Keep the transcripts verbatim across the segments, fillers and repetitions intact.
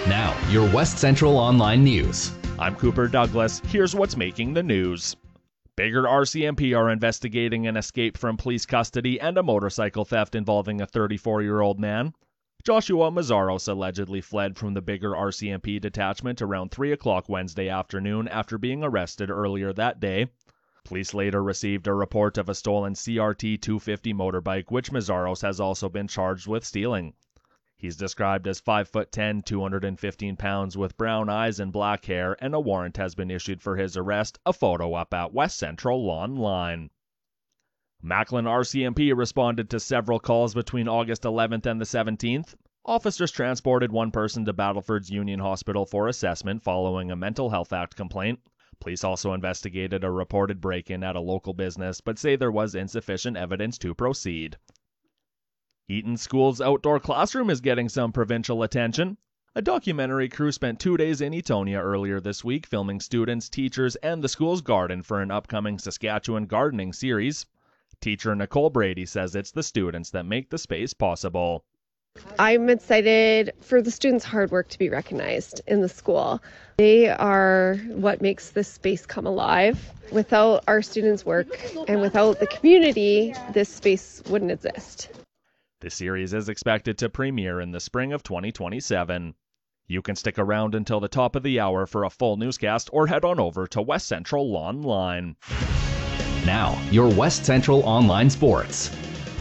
Now, your West Central Online News. I'm Cooper Douglas. Here's what's making the news. Biggar R C M P are investigating an escape from police custody and a motorcycle theft involving a thirty-four-year-old man. Joshua Mazzaros allegedly fled from the Biggar R C M P detachment around three o'clock Wednesday afternoon after being arrested earlier that day. Police later received a report of a stolen C R T two fifty motorbike, which Mazzaros has also been charged with stealing. He's described as five foot ten, two hundred fifteen pounds with brown eyes and black hair, and a warrant has been issued for his arrest, a photo up at West Central Online. Macklin R C M P responded to several calls between August eleventh and the seventeenth. Officers transported one person to Battleford's Union Hospital for assessment following a Mental Health Act complaint. Police also investigated a reported break-in at a local business, but say there was insufficient evidence to proceed. Eaton School's outdoor classroom is getting some provincial attention. A documentary crew spent two days in Etonia earlier this week filming students, teachers, and the school's garden for an upcoming Saskatchewan gardening series. Teacher Nicole Brady says it's the students that make the space possible. I'm excited for the students' hard work to be recognized in the school. They are what makes this space come alive. Without our students' work and without the community, this space wouldn't exist. The series is expected to premiere in the spring of twenty twenty-seven. You can stick around until the top of the hour for a full newscast or head on over to West Central Online. Now, your West Central Online Sports.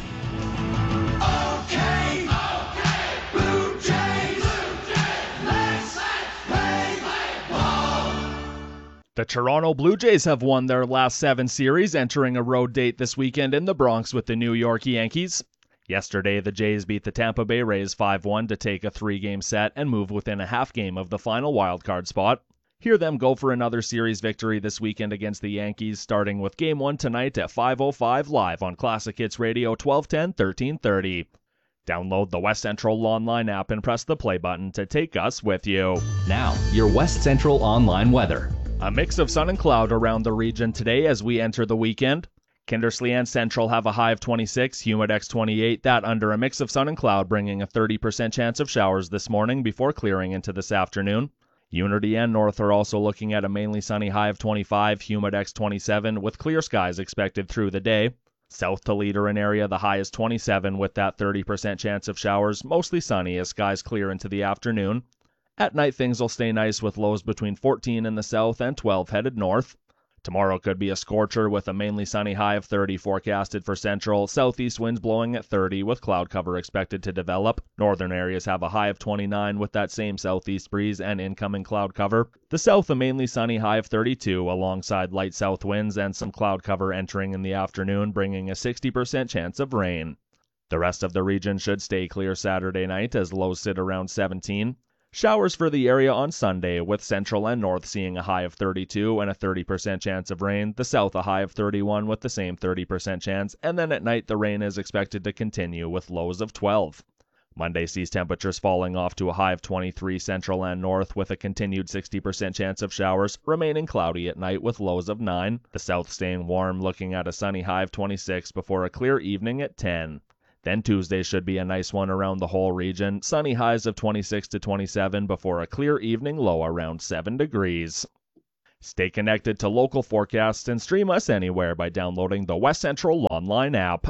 Okay, okay, Blue Jays, Blue Jays, let's play, play ball. The Toronto Blue Jays have won their last seven series, entering a road date this weekend in the Bronx with the New York Yankees. Yesterday, the Jays beat the Tampa Bay Rays five one to take a three-game set and move within a half game of the final wildcard spot. Hear them go for another series victory this weekend against the Yankees, starting with Game one tonight at five oh five live on Classic Hits Radio twelve ten, thirteen thirty. Download the West Central Online app and press the play button to take us with you. Now, your West Central Online weather. A mix of sun and cloud around the region today as we enter the weekend. Kindersley and Central have a high of twenty-six, Humidex twenty-eight, that under a mix of sun and cloud, bringing a thirty percent chance of showers this morning before clearing into this afternoon. Unity and North are also looking at a mainly sunny high of twenty-five, Humidex twenty-seven, with clear skies expected through the day. South to Leaderin area, the high is twenty-seven with that thirty percent chance of showers, mostly sunny as skies clear into the afternoon. At night, things will stay nice with lows between fourteen in the south and twelve headed north. Tomorrow could be a scorcher with a mainly sunny high of thirty forecasted for Central. Southeast winds blowing at thirty with cloud cover expected to develop. Northern areas have a high of twenty-nine with that same southeast breeze and incoming cloud cover. The south a mainly sunny high of thirty-two alongside light south winds and some cloud cover entering in the afternoon, bringing a sixty percent chance of rain. The rest of the region should stay clear Saturday night as lows sit around seventeen. Showers for the area on Sunday, with Central and North seeing a high of thirty-two and a thirty percent chance of rain, the South a high of thirty-one with the same thirty percent chance, and then at night the rain is expected to continue with lows of twelve. Monday sees temperatures falling off to a high of twenty-three Central and North with a continued sixty percent chance of showers, remaining cloudy at night with lows of nine. The South staying warm, looking at a sunny high of twenty-six before a clear evening at ten. Then Tuesday should be a nice one around the whole region. Sunny highs of twenty-six to twenty-seven before a clear evening low around seven degrees. Stay connected to local forecasts and stream us anywhere by downloading the West Central Online app.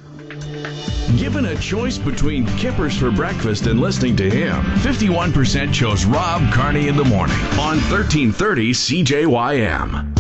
Given a choice between Kippers for breakfast and listening to him, fifty-one percent chose Rob Carney in the morning on thirteen thirty C J Y M.